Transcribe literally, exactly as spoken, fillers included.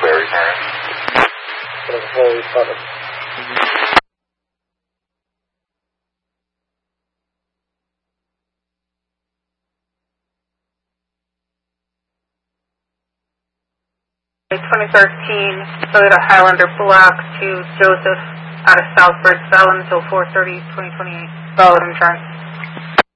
Berry. For the Holy Father. twenty thirteen Toyota Highlander Black to Joseph out of Southbridge, valid until four thirty twenty twenty-eight. Valid insurance.